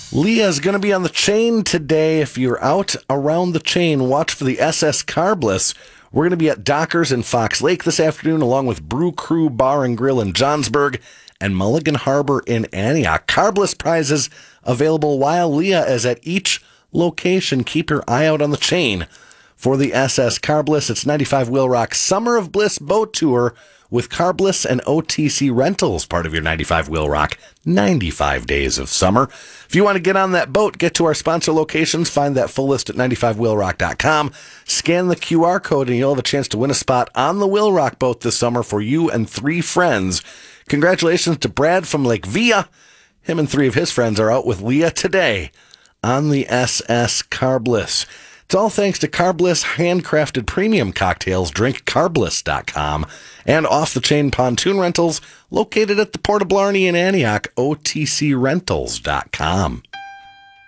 Leah's going to be on the chain today. If you're out around the chain, watch for the SS Carbliss. We're going to be at Dockers in Fox Lake this afternoon, along with Brew Crew Bar and Grill in Johnsburg and Mulligan Harbor in Antioch. Carbliss prizes available while Leah is at each location. Keep your eye out on the chain for the SS Carbliss. It's 95 Wheel Rock Summer of Bliss Boat Tour with Carbliss and OTC Rentals, part of your 95 Wheel Rock 95 Days of Summer. If you want to get on that boat, get to our sponsor locations, find that full list at 95wheelrock.com, scan the QR code, and you'll have a chance to win a spot on the Wheel Rock boat this summer for you and 3 friends. Congratulations to Brad from Lake Villa. Him and 3 of his friends are out with Leah today on the SS Carbliss. It's all thanks to Carbliss handcrafted premium cocktails. Drink carbliss.com and Off the Chain Pontoon Rentals located at the Port of Blarney in Antioch, otcrentals.com.